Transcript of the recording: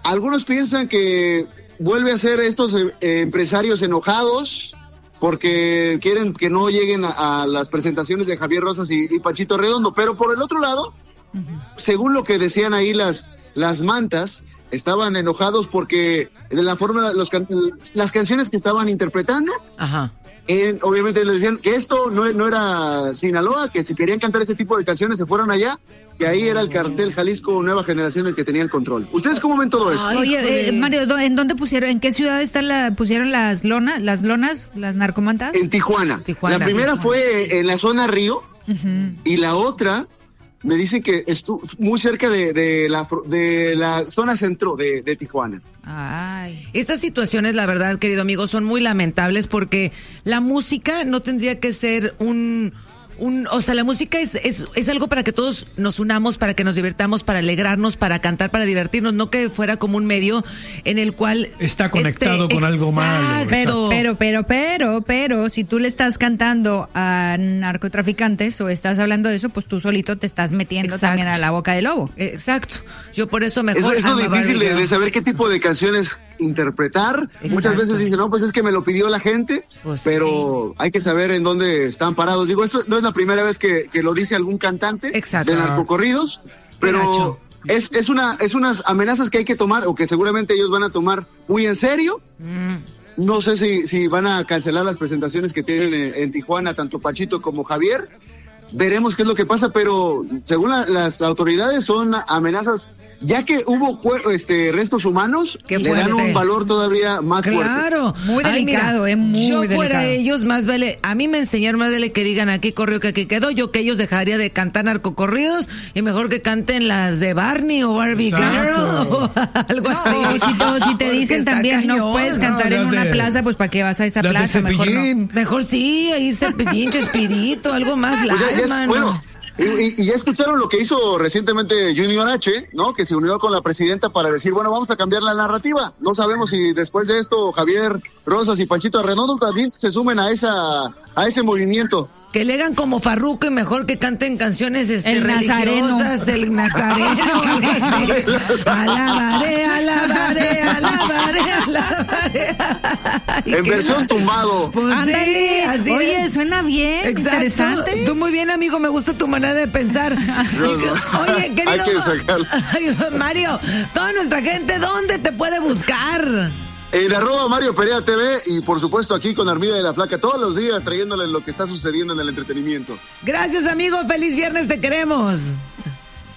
algunos piensan que vuelve a ser estos empresarios enojados porque quieren que no lleguen a las presentaciones de Javier Rosas y Panchito Redondo, pero por el otro lado, según lo que decían ahí las mantas, estaban enojados porque de la forma las canciones que estaban interpretando, obviamente les decían que esto no era Sinaloa, que si querían cantar ese tipo de canciones se fueran allá, que ahí era el cartel Jalisco Nueva Generación el que tenía el control. ¿Ustedes cómo ven todo eso? Oye, Mario, ¿en dónde pusieron, en qué ciudad pusieron las lonas, las narcomantas? En Tijuana. La primera fue en la zona Río, y la otra me dicen que estuvo muy cerca de la zona centro de Tijuana. Ay. Estas situaciones, la verdad, querido amigo, son muy lamentables porque la música no tendría que ser o sea, la música es algo para que todos nos unamos, para que nos divirtamos, para alegrarnos, para cantar, para divertirnos, no que fuera como un medio en el cual está conectado con algo malo. Pero, si tú le estás cantando a narcotraficantes o estás hablando de eso, pues tú solito te estás metiendo también a la boca del lobo. Exacto. Yo por eso mejor. Es lo difícil de saber qué tipo de canciones interpretar. Exacto. Muchas veces dicen, no, pues es que me lo pidió la gente, pues pero hay que saber en dónde están parados. Digo, esto no es la primera vez que lo dice algún cantante de narcocorridos, pero es unas amenazas que hay que tomar, o que seguramente ellos van a tomar muy en serio. No sé si van a cancelar las presentaciones que tienen en Tijuana, tanto Panchito como Javier. Veremos qué es lo que pasa, pero según las autoridades son amenazas, ya que hubo restos humanos, le dan un valor todavía más fuerte. Claro, muy delicado, muy yo delicado. Fuera ellos, más vale, a mí me enseñaron más vale que digan aquí corrió que aquí quedó, yo que ellos dejaría de cantar narcocorridos y mejor que canten las de Barney o Barbie Girl o algo así. Si te dicen también cañón, no puedes cantar en una plaza, pues ¿para qué vas a esa plaza? Mejor no. Mejor sí, ahí Cepillín, Chespirito, algo más largo. Bueno, y ya escucharon lo que hizo recientemente Junior H, ¿no? Que se unió con la presidenta para decir, bueno, vamos a cambiar la narrativa. No sabemos si después de esto Javier Rosas y Panchito Redondo también se sumen a ese movimiento. Que le hagan como Farruko y mejor que canten canciones religiosas, el Nazareno. Alabaré, alabaré, alabaré, alabaré. En versión tumbado. Pues ándale, así oye, suena bien, interesante. Tú muy bien, amigo, me gusta tu manera de pensar. Oye, querido, hay que sacarlo. Mario, toda nuestra gente, ¿dónde te puede buscar? En @Mario Perea TV y por supuesto aquí con Armida de la Flaca todos los días trayéndole lo que está sucediendo en el entretenimiento. Gracias, amigo, feliz viernes, te queremos.